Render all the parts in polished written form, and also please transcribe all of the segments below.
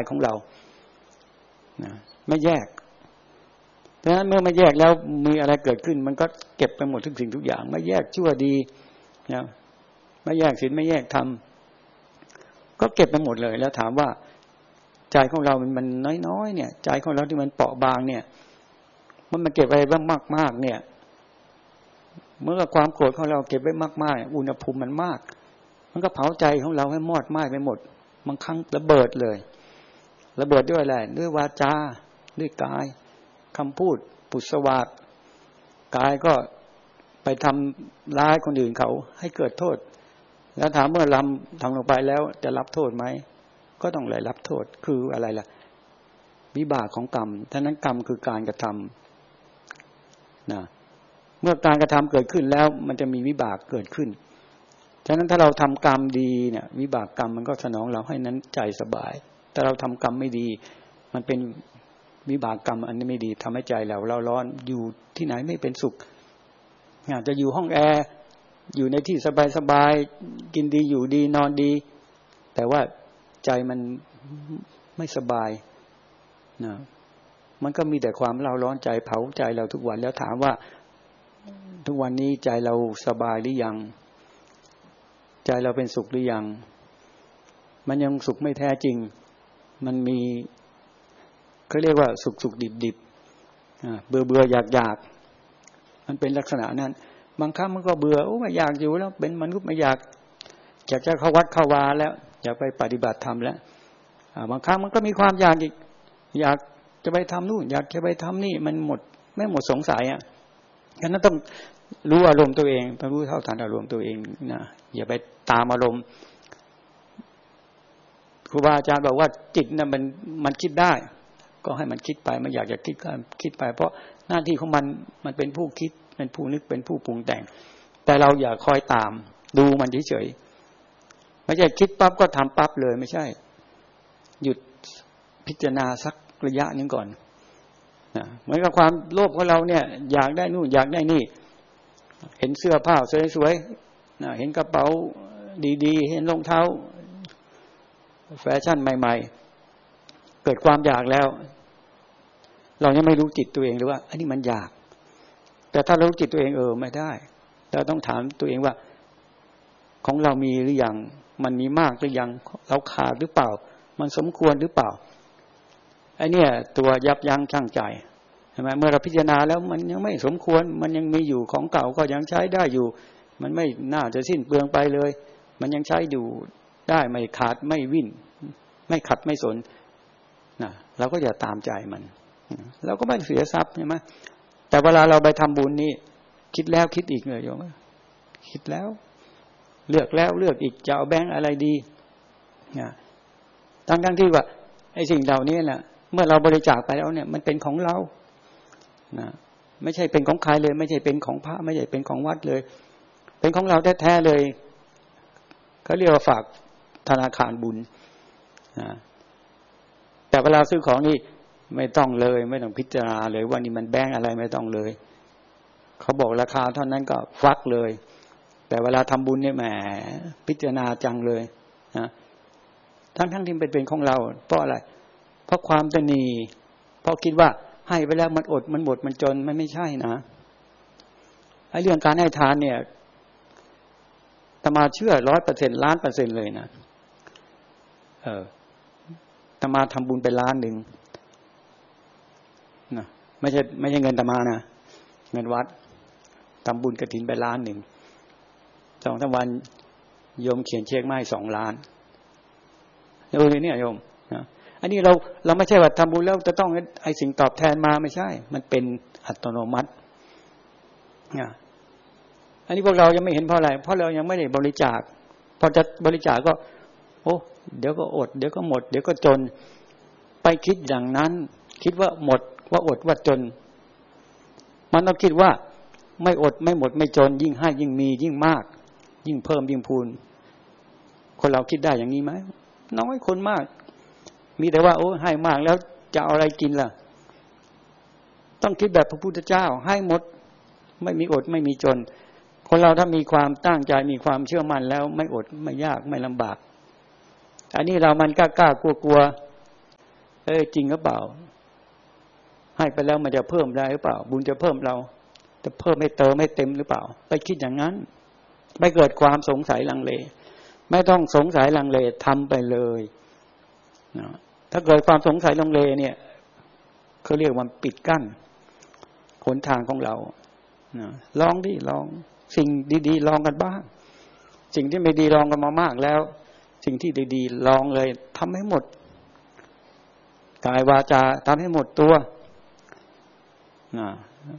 ของเรานะไม่แยกเพราะฉะนั้นเมื่อไม่แยกแล้วมีอะไรเกิดขึ้นมันก็เก็บไปหมดทุกสิ่งทุกอย่างไม่แยกชั่วดีนะไม่แยกศีลไม่แยกธรรมก็เก็บไปหมดเลยแล้วถามว่าใจของเรามันน้อยๆเนี่ยใจของเราที่มันเปราะบางเนี่ยมันเก็บไว้บ้างมากๆเนี่ยเมื่อความโกรธของเราเก็บไว้มากๆอุณหภูมิมันมากมันก็เผาใจของเราให้มอดไหม้ไปหมดบางครั้งระเบิดเลยระเบิดด้วยอะไรด้วยวาจาด้วยกายคำพูดปุสวาทกายก็ไปทำร้ายคนอื่นเขาให้เกิดโทษแล้วถามเมื่อทำลงไปแล้วจะรับโทษไหมก็ต้องเลยรับโทษคืออะไรล่ะวิบากของกรรมฉะนั้นกรรมคือการกระทำนะเมื่อการกระทำเกิดขึ้นแล้วมันจะมีวิบากเกิดขึ้นฉะนั้นถ้าเราทำกรรมดีเนี่ยวิบากกรรมมันก็สนองเราให้นั้นใจสบายแต่เราทำกรรมไม่ดีมันเป็นวิบากกรรมอันนี้ไม่ดีทำให้ใจเราร้อนอยู่ที่ไหนไม่เป็นสุขอาจจะอยู่ห้องแอร์อยู่ในที่สบายๆกินดีอยู่ดีนอนดีแต่ว่าใจมันไม่สบายนะมันก็มีแต่ความเร่าร้อนใจเผาใจเราทุกวันแล้วถามว่าทุกวันนี้ใจเราสบายหรือยังใจเราเป็นสุขหรือยังมันยังสุขไม่แท้จริงมันมีเขาเรียกว่าสุขดิบเบื่ออยากมันเป็นลักษณะนั้นบางครั้งมันก็เบื่อไม่อยากอยู่แล้วเป็นมนุษย์ไม่อยากจะเข้าวัดเข้าวาแล้วอยากไปปฏิบัติธรรมแล้วบางครั้งมันก็มีความอยากอีกอยากจะไปทำนู่นอยากจะไปทำนี่มันไม่หมดสงสัยฉะนั้นต้องรู้อารมณ์ตัวเองต้องรู้เท่าทันอารมณ์ตัวเองนะอย่าไปตามอารมณ์ครูบาอาจารย์บอกว่าจิตน่ะมันคิดได้ก็ให้มันคิดไปไม่อยากจะคิดไปเพราะหน้าที่ของมันเป็นผู้คิดเป็นผู้นึกเป็นผู้ปรุงแต่งแต่เราอย่าคอยตามดูมันเฉยๆไม่ใช่คิดปั๊บก็ทำปั๊บเลยไม่ใช่หยุดพิจารณาสักระยะนึงก่อนนะเหมือนกับความโลภของเราเนี่ยอยากได้นู่นอยากได้นี่เห็นเสื้อผ้าสวยๆนะเห็นกระเป๋าดีๆเห็นรองเท้าแฟชั่นใหม่ๆเกิดความอยากแล้วเรายังไม่รู้จิตตัวเองหรือว่าอันนี้มันอยากแต่ถ้ารู้จิตตัวเองไม่ได้เราต้องถามตัวเองว่าของเรามีหรือยังมันมีมากหรือยังเราขาดหรือเปล่ามันสมควรหรือเปล่าไอ้เนี่ยตัวยับยั้งชั่งใจใช่ไหมเมื่อเราพิจารณาแล้วมันยังไม่สมควรมันยังมีอยู่ของเก่าก็ยังใช้ได้อยู่มันไม่น่าจะสิ้นเปลืองไปเลยมันยังใช้อยู่ได้ไม่ขาดไม่วิ่นไม่ขัดไม่สนนะเราก็อย่าตามใจมันเราก็ไม่เสียทรัพย์ใช่ไหมแต่เวลาเราไปทำบุญนี่คิดแล้วคิดอีกเลยโยมคิดแล้วเลือกแล้วเลือกอีกจะเอาแบงค์อะไรดีนะทั้งที่ว่าไอ้สิ่งเหล่านี้น่ะเมื่อเราบริจาคไปแล้วเนี่ยมันเป็นของเรานะไม่ใช่เป็นของใครเลยไม่ใช่เป็นของพระไม่ใช่เป็นของวัดเลยเป็นของเราแท้ๆเลยเขาเรียกว่าฝากธนาคารบุญนะแต่เวลาซื้อของนี่ไม่ต้องเลยไม่ต้องพิจารณาเลยว่านี่มันแบงค์อะไรไม่ต้องเลยเขาบอกราคาเท่านั้นก็ฟักเลยแต่เวลาทำบุญเนี่ยแหมพิจารณาจังเลยนะทั้งที่เป็นของเราเพราะอะไรเพราะความตนีเพราะคิดว่าให้ไปแล้วมันอดมันหมดมันจนมันไม่ใช่นะไอ้เรื่องการให้ทานเนี่ยอาตมาเชื่อ 100% ล้าน%เลยนะอาตมาทำบุญไปล้านหนึ่งนะไม่ใช่เงินอาตมานะเงินวัดทำบุญกฐินไปล้านหนึ่ง2-3 วันโยมเขียนเช็คมาให้2 ล้านเนี่ยโยมนะอันนี้เราไม่ใช่ว่าทำบุญแล้วจะต้องไอ้สิ่งตอบแทนมาไม่ใช่มันเป็นอัตโนมัตินะอันนี้พวกเรายังไม่เห็นเพราะอะไรเพราะเรายังไม่ได้บริจาคพอจะบริจาคก็เดี๋ยวก็อดเดี๋ยวก็หมดเดี๋ยวก็จนไปคิดอย่างนั้นคิดว่าหมดว่าอดว่าจนมันต้องคิดว่าไม่อดไม่หมดไม่จนยิ่งให้ยิ่งมียิ่งมากยิ่งเพิ่มยิ่งพูนคนเราคิดได้อย่างนี้ไหมน้อยคนมากมีแต่ว่าให้มากแล้วจะเอาอะไรกินล่ะต้องคิดแบบพระพุทธเจ้าให้หมดไม่มีอดไม่มีจนคนเราถ้ามีความตั้งใจมีความเชื่อมั่นแล้วไม่อดไม่ยากไม่ลำบากอันนี้เรามันกล้ากลัวจริงหรือเปล่าให้ไปแล้วมันจะเพิ่มได้หรือเปล่าบุญจะเพิ่มเราจะเพิ่มให้เติมให้เต็มหรือเปล่าไปคิดอย่างนั้นไม่เกิดความสงสัยลังเลไม่ต้องสงสัยลังเลทำไปเลยนะถ้าเกิดความสงสัยลังเลเนี่ยเขาเรียกว่าปิดกั้นหนทางของเรานะลองสิ่งดีๆลองกันบ้างสิ่งที่ไม่ดีลองกันมามากแล้วสิ่งที่ดีๆลองเลยทำให้หมดกายวาจาทำให้หมดตัวนะ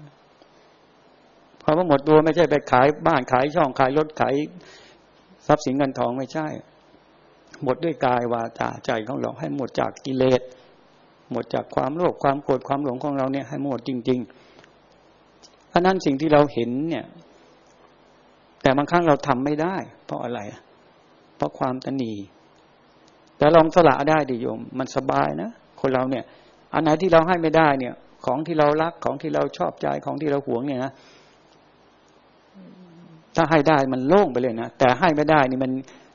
เพราะว่าหมดตัวไม่ใช่ไปขายบ้านขายช่องขายรถขายทรัพย์สินเงินทองไม่ใช่หมดด้วยกายวาจาใจของเราให้หมดจากกิเลสหมดจากความโลภความโกรธความหลงของเราเนี่ยให้หมดจริงๆเพราะนั้นสิ่งที่เราเห็นเนี่ยแต่บางครั้งเราทำไม่ได้เพราะอะไรเพราะความตนีแต่ลองสละได้ดิโยมมันสบายนะคนเราเนี่ยอันไหนที่เราให้ไม่ได้เนี่ยของที่เรารักของที่เราชอบใจของที่เราหวงเนี่ยนะถ้าให้ได้มันโล่งไปเลยนะแต่ให้ไม่ได้นี่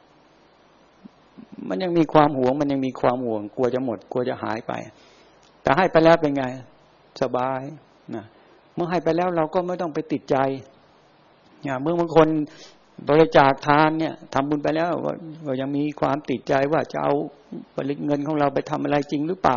มันยังมีความหวงมันยังมีความห่วงกลัวจะหมดกลัวจะหายไปแต่ให้ไปแล้วเป็นไงสบายนะเมื่อให้ไปแล้วเราก็ไม่ต้องไปติดใจเนี่ยเมื่อบางคนบริจาคทานเนี่ยทำบุญไปแล้วก็ยังมีความติดใจว่าจะเอาบริเงินของเราไปทำอะไรจริงหรือเปล่า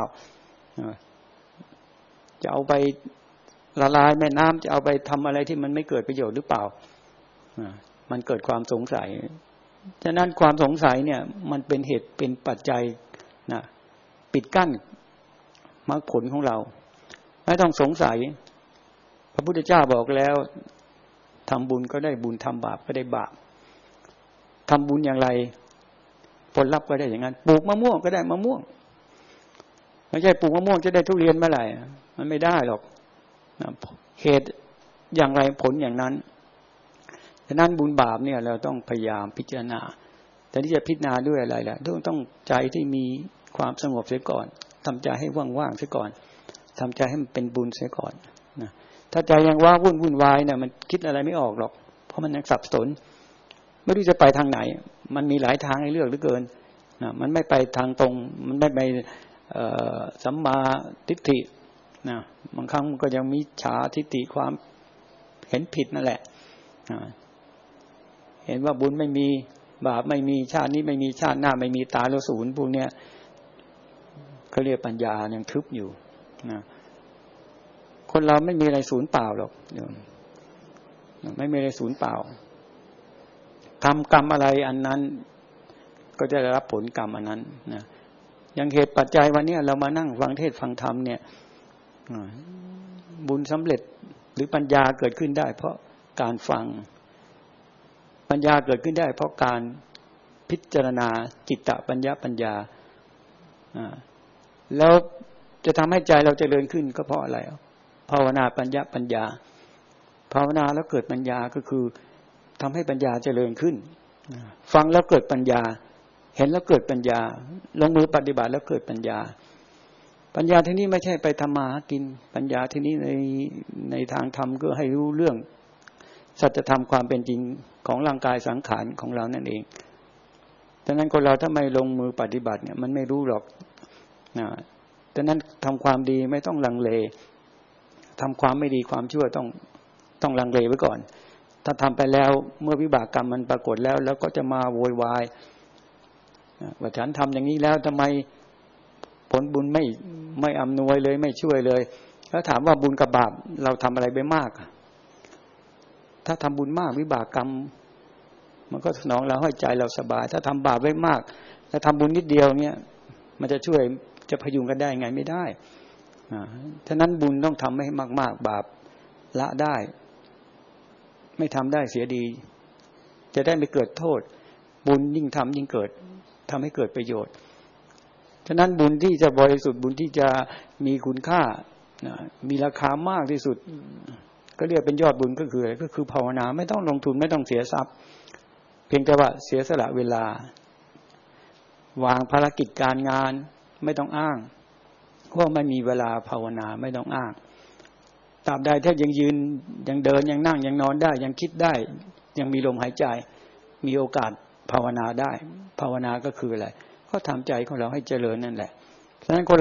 จะเอาไปละลายแม่น้ำจะเอาไปทำอะไรที่มันไม่เกิดประโยชน์หรือเปล่ามันเกิดความสงสัยฉะนั้นความสงสัยเนี่ยมันเป็นเหตุเป็นปัจจัยนะปิดกั้นมรรคผลของเราไม่ต้องสงสัยพระพุทธเจ้าบอกแล้วทำบุญก็ได้บุญทำบาปก็ได้บาปทำบุญอย่างไรผลลัพธ์ก็ได้อย่างนั้นปลูกมะม่วงก็ได้มะม่วงไม่ใช่ปลูกมะม่วงจะได้ทุเรียนเมื่อไหร่มันไม่ได้หรอกเหตุอย่างไรผลอย่างนั้นฉะนั้นบุญบาปเนี่ยเราต้องพยายามพิจารณาแต่ที่จะพิจารณาด้วยอะไรล่ะต้องใจที่มีความสงบเสียก่อนทำใจให้ว่างๆเสียก่อนทำใจให้มันเป็นบุญเสียก่อนนะถ้าใจยังว่าวุ่นวายเนี่ยมันคิดอะไรไม่ออกหรอกเพราะมันยังสับสนไม่รู้จะไปทางไหนมันมีหลายทางให้เลือกเหลือเกินนะมันไม่ไปทางตรงมันไม่ไปสัมมาทิฏฐินะบางครั้งมันก็ยังมีฉาทิฏฐิความเห็นผิดนั่นแหละเห็นว่าบุญไม่มีบาปไม่มีชาตินี้ไม่มีชาติหน้าไม่มีตายแล้วศูนย์พวกเนี้ยเขาเรียกปัญญายังทึบอยู่นะคนเราไม่มีอะไรศูนย์เปล่าหรอกไม่มีอะไรศูนย์เปล่าทำกรรมอะไรอันนั้นก็จะได้รับผลกรรมอันนั้นนะอย่างเหตุปัจจัยวันนี้เรามานั่งฟังเทศน์ฟังธรรมเนี่ยบุญสำเร็จหรือปัญญาเกิดขึ้นได้เพราะการฟังปัญญาเกิดขึ้นได้เพราะการพิจารณาจิตตปัญญาแล้วจะทำให้ใจเราเจริญขึ้นก็เพราะอะไรภาวนาปัญญาภาวนาแล้วเกิดปัญญาก็คือทำให้ปัญญาเจริญขึ้นฟังแล้วเกิดปัญญาเห็นแล้วเกิดปัญญาลงมือปฏิบัติแล้วเกิดปัญญาที่นี้ไม่ใช่ไปทำมาหากินปัญญาที่นี้ในทางธรรมก็ให้รู้เรื่องสัจธรรมความเป็นจริงของร่างกายสังขารของเรานั่นเองดังนั้นคนเราถ้าไม่ลงมือปฏิบัติเนี่ยมันไม่รู้หรอกดังนั้นทำความดีไม่ต้องลังเลทำความไม่ดีความชั่วต้องลังเลไว้ก่อนถ้าทำไปแล้วเมื่อวิบากกรรมมันปรากฏแล้วก็จะมาโวยวายว่าฉันทำอย่างนี้แล้วทำไมผลบุญไม่อำนวยเลยไม่ช่วยเลยแล้วถามว่าบุญกับบาปเราทำอะไรไปมากถ้าทำบุญมากวิบากกรรมมันก็สนองเราให้ใจเราสบายถ้าทำบาปไว้มากแล้วทำบุญนิดเดียวเนี่ยมันจะช่วยจะพยุงกันได้ไงไม่ได้ฉะนั้นบุญต้องทำให้มากๆบาปละได้ไม่ทำได้เสียดีจะได้ไม่เกิดโทษบุญยิ่งทำยิ่งเกิดทำให้เกิดประโยชน์ฉะนั้นบุญที่จะบริสุทธิ์บุญที่จะมีคุณค่ามีราคามากที่สุดก็เรียกเป็นยอดบุญก็คืออะไรก็คือภาวนาไม่ต้องลงทุนไม่ต้องเสียทรัพย์เพียงแต่ว่าเสียสละเวลาวางภารกิจการงานไม่ต้องอ้างว่าไม่มีเวลาภาวนาไม่ต้องอ้างตราบใดถ้ายังยืนยังเดินยังนั่งยังนอนได้ยังคิดได้ยังมีลมหายใจมีโอกาสภาวนาได้ภาวนาก็คืออะไรก็ทำใจของเราให้เจริญนั่นแหละฉะนั้นคน